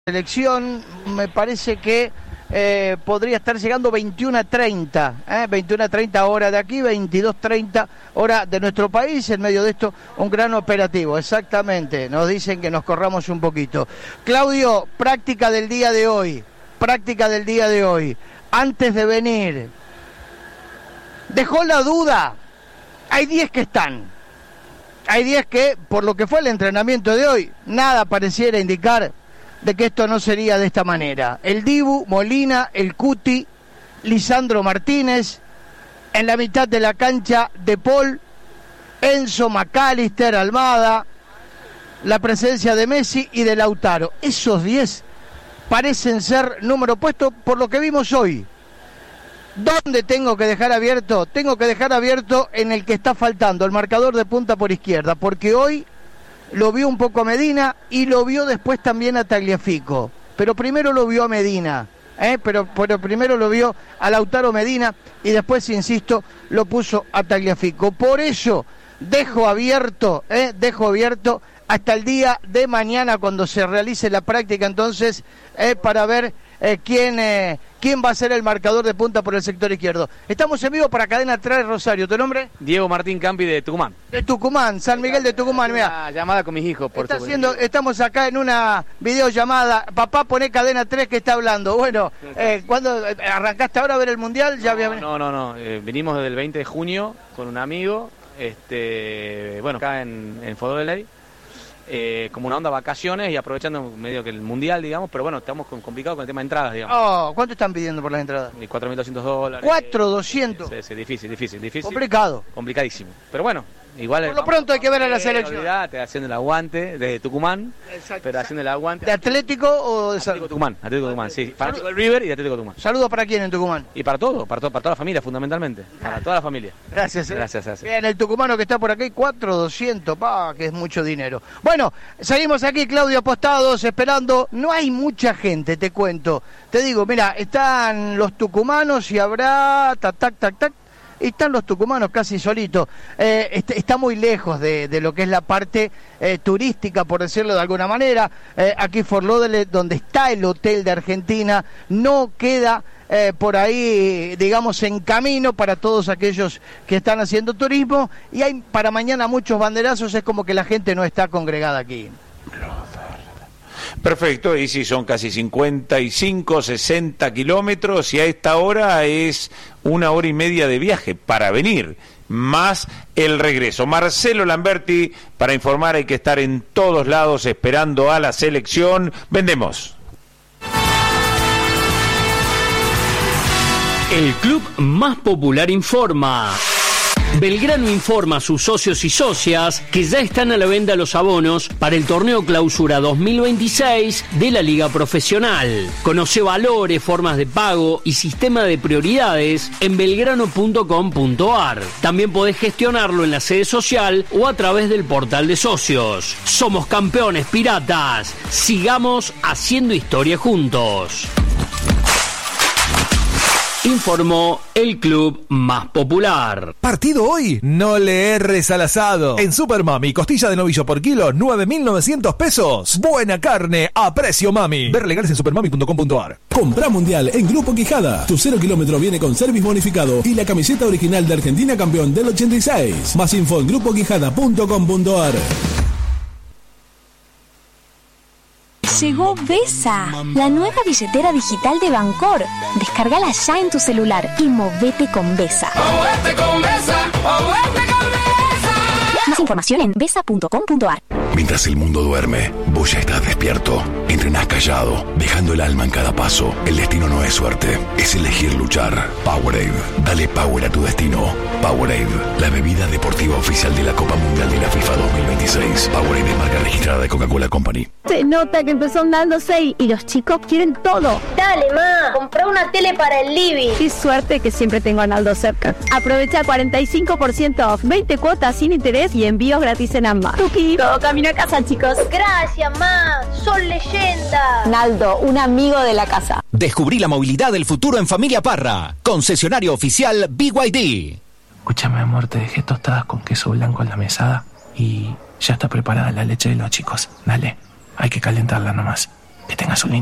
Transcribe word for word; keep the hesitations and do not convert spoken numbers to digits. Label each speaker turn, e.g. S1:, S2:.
S1: Selección, me parece que eh, podría estar llegando veintiuno a treinta, ¿eh? veintiuno a treinta hora de aquí, veintidós treinta hora de nuestro país. En medio de esto, un gran operativo, exactamente. Nos dicen que nos corramos un poquito. Claudio, práctica del día de hoy, práctica del día de hoy. Antes de venir, dejó la duda. Hay diez que están. Hay diez que, por lo que fue el entrenamiento de hoy, nada pareciera indicar de que esto no sería de esta manera. El Dibu, Molina, el Cuti, Lisandro Martínez, en la mitad de la cancha De Paul, Enzo, McAllister, Almada, la presencia de Messi y de Lautaro. Esos diez parecen ser número puesto por lo que vimos hoy. ¿Dónde tengo que dejar abierto? Tengo que dejar abierto en el que está faltando, el marcador de punta por izquierda, porque hoy lo vio un poco a Medina y lo vio después también a Tagliafico. Pero primero lo vio a Medina, ¿eh? pero, pero primero lo vio a Lautaro Medina y después, insisto, lo puso a Tagliafico. Por eso dejo abierto, ¿eh? dejo abierto hasta el día de mañana cuando se realice la práctica entonces eh, para ver eh, quién, eh, quién va a ser el marcador de punta por el sector izquierdo. Estamos en vivo para Cadena tres Rosario. ¿Tu nombre?
S2: Diego Martín Campi de Tucumán.
S1: De Tucumán, San Miguel de Tucumán. Mira,
S2: una llamada con mis hijos, por
S1: está haciendo, estamos acá en una videollamada. Papá, poné Cadena tres que está hablando. Bueno, eh, ¿cuándo arrancaste ahora a ver el Mundial? Ya
S2: no,
S1: había...
S2: no, no, no. Eh, venimos desde el veinte de junio con un amigo, este, bueno, acá en, en Fodoley. Eh, como una onda de vacaciones y aprovechando medio que el mundial, digamos, pero bueno, estamos con, complicados con el tema de entradas, digamos.
S1: Oh, ¿cuánto están pidiendo por las entradas?
S2: cuatro mil doscientos dólares.
S1: ¿cuatro mil doscientos?
S2: Sí, sí, difícil, difícil, difícil.
S1: Complicado.
S2: Complicadísimo. Pero bueno, igual...
S1: Por lo pronto hay que ver a la selección.
S2: Olvidate, haciendo el aguante de Tucumán,
S1: Exacto.
S2: pero haciendo el aguante...
S1: ¿De Atlético o de
S2: Atlético Tucumán? Atlético Tucumán, sí. Fanático del River y de Atlético Tucumán.
S1: ¿Saludos para quién en Tucumán?
S2: Y para todo, para, todo, para toda la familia, fundamentalmente. Para toda la familia.
S1: Gracias. ¿eh?
S2: Gracias, gracias.
S1: Bien, el tucumano que está por aquí, cuatro mil doscientos, pa, que es mucho dinero. Bueno, seguimos aquí, Claudio, apostados, esperando. No hay mucha gente, te cuento. Te digo, mira, están los tucumanos y habrá... Tac, tac, tac, tac. Y están los tucumanos casi solitos. Eh, está, está muy lejos de, de lo que es la parte eh, turística, por decirlo de alguna manera. Eh, aquí Fort Lauderdale, donde está el hotel de Argentina, no queda eh, por ahí, digamos, en camino para todos aquellos que están haciendo turismo. Y hay para mañana muchos banderazos, es como que la gente no está congregada aquí.
S3: Perfecto, y sí, son casi cincuenta y cinco, sesenta kilómetros y a esta hora es una hora y media de viaje para venir, más el regreso. Marcelo Lamberti, para informar, hay que estar en todos lados esperando a la selección. Vendemos.
S4: El club más popular informa. Belgrano informa a sus socios y socias que ya están a la venta los abonos para el torneo Clausura dos mil veintiséis de la Liga Profesional. Conoce valores, formas de pago y sistema de prioridades en belgrano punto com punto ar. También podés gestionarlo en la sede social o a través del portal de socios. Somos campeones piratas. Sigamos haciendo historia juntos. Informó el club más popular.
S5: Partido hoy, no le erres al asado. En Super Mami, costilla de novillo por kilo, nueve mil novecientos pesos. Buena carne a precio mami. Ver legales en supermami punto com punto ar.
S6: Compra mundial en Grupo Quijada. Tu cero kilómetro viene con service bonificado y la camiseta original de Argentina campeón del ochenta y seis. Más info en grupo quijada punto com punto ar.
S7: Llegó Vesa, la nueva billetera digital de Bancor. Descárgala ya en tu celular y movete con Vesa.
S8: ¡Movete con Vesa! ¡Movete con Vesa!
S7: Más información en vesa punto com punto ar.
S9: Mientras el mundo duerme, vos ya estás despierto. Entrenás callado, dejando el alma en cada paso. El destino no es suerte, es elegir luchar. Powerade, dale power a tu destino. Powerade, la bebida deportiva oficial de la Copa Mundial de la FIFA dos mil veintiséis. Powerade es marca registrada de Coca-Cola Company.
S10: Se nota que empezó andando seis y los chicos quieren todo.
S11: Dale, ma, comprá una tele para el living.
S10: Qué suerte que siempre tengo a Naldo cerca. Aprovecha cuarenta y cinco por ciento off, veinte cuotas sin interés y envíos gratis en ambas. Tuki, todo camino a casa, chicos.
S11: Gracias, ma, son leyendas.
S10: Naldo, un amigo de la casa.
S12: Descubrí la movilidad del futuro en Familia Parra. Concesionario oficial B Y D.
S13: Escúchame, amor, te dejé tostadas con queso blanco en la mesada y ya está preparada la leche de los chicos. Dale, hay que calentarla nomás. Que tengas un lindo